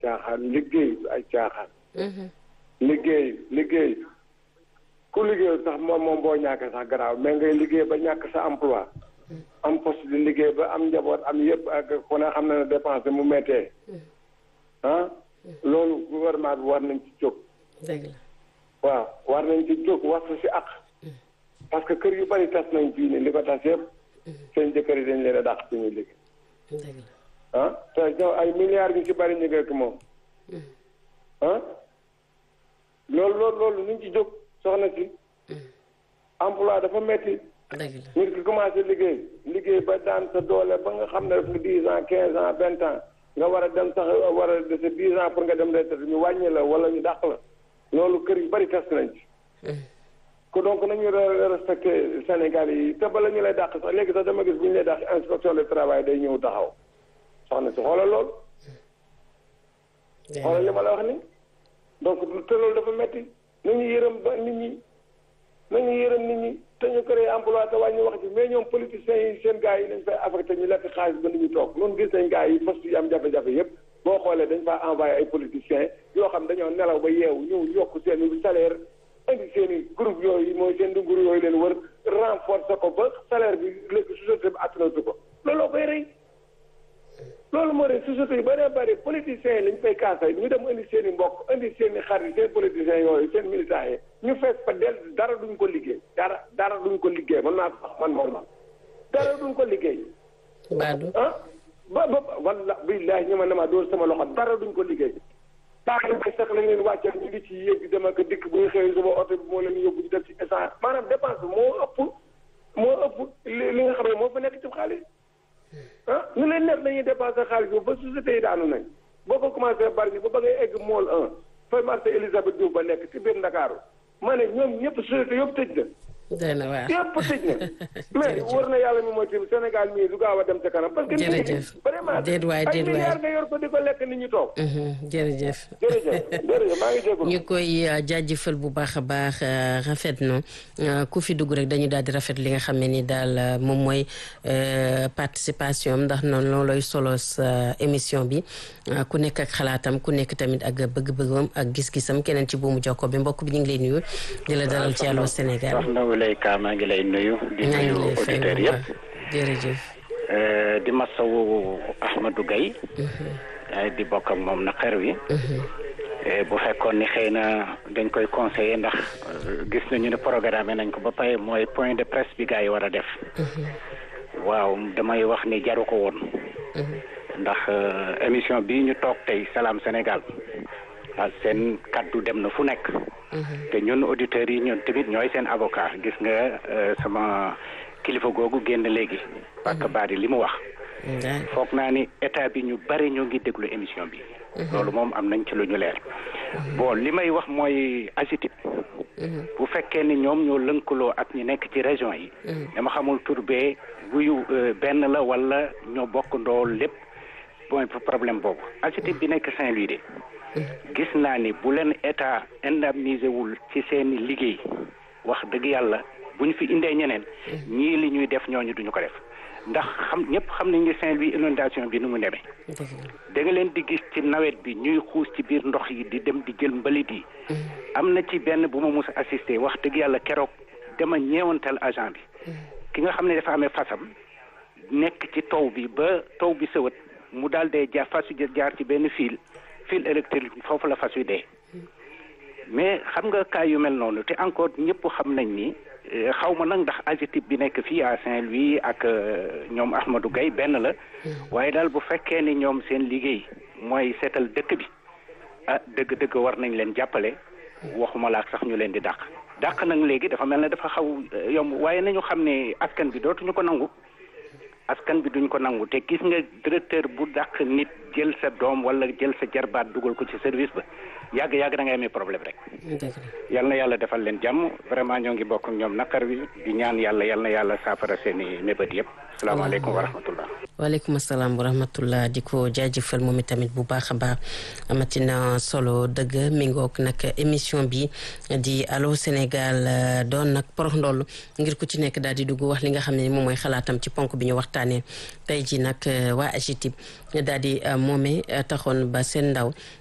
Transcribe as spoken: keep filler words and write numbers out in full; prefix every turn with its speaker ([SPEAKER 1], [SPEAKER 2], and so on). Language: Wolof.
[SPEAKER 1] caaxaan liggéey ay caaxaan. liggéey liggéey ku liggéey sax moom moom boo ñàkk sax garaaw mais ngay liggéey ba ñàkk sa emploi am poste di liggéey ba am njaboot am yëpp ak ku ne xam na ne dépense mu méttee ah loolu gouvernement bi war nañ ci jóg.
[SPEAKER 2] dëgg la
[SPEAKER 1] waaw war nañ ci jóg waxtu si ak parce que kër yu bari tas nañ fii nii li ko tas yëpp seen jëkkër yi dañ leen a dàq suñuy liggéey.
[SPEAKER 2] dëgg la
[SPEAKER 1] ah te ñoom ay milliards ñu ci bari ñu ngi moom ah loolu loolu loolu ñu ci jóg soxna si emploi dafa metti
[SPEAKER 2] dëgg la
[SPEAKER 1] nit ki commencé liggéey liggéey ba daan sa doole ba nga xam ne def nga dix ans quinze ans vingt ans nga war a dem sax war a dese dix ans pour nga dem retraite ñu wàññi la wala ñu dàq la loolu kër yu bari tas nañ ci ko donc nañu respecté Sénégal yi te bala ñu lay dàq sax léegi sax dama gis bu ñu lay dàq inspection du travail day ñëw taxaw soxna si xoolal loolu xoolal li ma la wax ni donc te loolu dafa metti nañu yërëm ba nit ñi nañu yërëm nit ñi te ñu créé emploi te wàññi wax ci mais ñoom politiciens yi seen gars yi dañ fay affecté ñu lekk xaalis ba nit ñu toog noonu gis nañ gars yi poste yi am jafe-jafe yëpp boo xoolee dañ faa envoyé ay politiciens yoo xam dañoo nelaw ba yeewu ñëw yokk seen salaire indi seen i groupe yooyu mooy seen dungur yooyu leen wër renforcer ko ba salaire bi léegi société bi attanatu ko looloo koy rëy loolu moo rëy société yi bëree bëri politiciens yi lañ fay kaasay ñu dem indi seen i mbokk indi seen i xarit seen politiciens yooyu seen militants yi ñu fees fa del dara duñ ko liggéey dara dara duñ ko liggéey man naa sax man moom la dara duñ ko liggéey
[SPEAKER 2] Badou
[SPEAKER 1] ah ba ba walla billahi ñu ma ne ma dóor sama loxo dara duñ ko liggéey baax na sax lañ leen wàcceel ñu ngi ci yéeg dem ak dikk bu ñu xëyee suba oto bi moo leen yóbbu di def ci essence maanaam dépense moo ëpp moo ëpp li nga xam ne moo fa nekk ci xaalis ah ñu leen neex dañuy dépensé xaalis bi ba société yi daanu nañ boo ko commencé bari ba ba ngay egg mool un fay marché Elisabeth Diouf ba nekk ci biir Ndakaaru ma ne ñoom ñëpp société yëpp tëj na
[SPEAKER 2] doy na waar
[SPEAKER 1] yëpp tëj na mais war na yàlla mi mooy tim Sénégal mii du gaaw a dem ca kanam parce que
[SPEAKER 2] jërëjëf
[SPEAKER 1] vraiment
[SPEAKER 2] déet waay
[SPEAKER 1] ay
[SPEAKER 2] déet waay
[SPEAKER 1] milliards nga yor ko di ko lekk nit ñi toog
[SPEAKER 2] jërëjëf
[SPEAKER 1] jërëjëf jërëjëf maa ngi jégalu
[SPEAKER 2] ñu koy jaajëfal bu baax a baax rafet na ku fi dugg rek dañu daal di rafet li nga xam ne ni daal moom mooy participation am ndax noonu loolu lay solo sa émission bi ku nekk ak xalaatam ku nekk tamit ak bëgg-bëggam ak gis-gisam keneen ci buumu jokko bi mbokk bi ñu ngi lay nuyu di la dalal ci Allô Sénégal.
[SPEAKER 3] soxna Wuleyka maa ngi lay nuyu. di nuyu auditeurs yëpp
[SPEAKER 2] jërëjëf.
[SPEAKER 3] di masawu Ahmadou Gaye di bokk ak moom naqar wi. bu fekkoon ni xëy na dañ koy conseiller ndax gis nañu ne programme nañ ko ba pare mooy point de presse bi gars yi war a def. waaw damay wax ni jaru ko woon. ndax émission bii ñu toog tey Salam Sénégal seen kaddu dem na fu nekk. te ñun auditeurs yi ñun tamit ñooy seen avocat gis nga sama kilifa googu génn léegi. parce que bari li mu wax. foog naa ni état bi ñu bari ñoo ngi déglu émission bi. loolu moom am nañ ci lu ñu leer. bon li may wax mooy AGETIP. bu fekkee ni ñoom ñoo lënkaloo ak ñi nekk ci région yi. dama xamul tur bee wuyu benn la wala ñoo bokk ndoo lépp mooy problème boobu AGETIP bi nekk Saint-Louis de. gis naa ni bu leen état indemnisé wul ci seeni liggéey wax dëgg yàlla bu ñu fi indee ñeneen ñii li ñuy def ñooñu duñu ko def ndax xam ñëpp xam nañ ni Saint-Louis inondation bi nu mu demee da nga leen di gis ci nawet bi ñuy xuus ci biir ndox yi di dem di jël mbalit yi am na ci benn bu ma mus a assisté wax dëgg yàlla keroog dama ñeewantal agent bi ki nga xam ne dafa amee fasam nekk ci taw bi ba taw bi sëwët mu daal dee jaar fas yu jaar ci benn fil fil électrique foofu la fas wi dee mais xam nga cas yu mel noonu te encore ñëpp xam nañ ni xaw ma nag ndax AGETIP bi nekk fii à Saint-Louis ak ñoom Ahmadou Gaye benn la waaye daal bu fekkee ni ñoom seen liggéey mooy seetal dëkk bi ah dëgg-dëgg war nañ leen jàppale waxuma la sax ñu leen di dàq dàq nag léegi dafa mel ne dafa xaw yomb waaye nañu xam ne askan bi dootuñu ko nangu askan bi duñ ko nangu te gis nga directeur bu dàq nit jël sa doom wala jël sa jarbaat dugal ko ci service ba yàgg yàgg da ngay amee problème rek. yal na yàlla defal leen jàmm vraiment ñoo ngi bokk ak ñoom naqar wi di ñaan yàlla yal na yàlla saafara seen i mébét yëpp. salaamaaleykum wa rahmatullah.
[SPEAKER 2] waaleykum salaam wa rahmatullah di ko jaajëfal moom itamit bu baax a baax amatina solo dëgg mi ngoog nag émission bi di Allô Sénégal doon nag porox ndoll ngir ku ci nekk daal di dugg wax li nga xam ne moom mooy xalaatam ci ponk bi ñu waxtaanee tey ji nag waa AGETIP daal di moome taxoon ba seen ndaw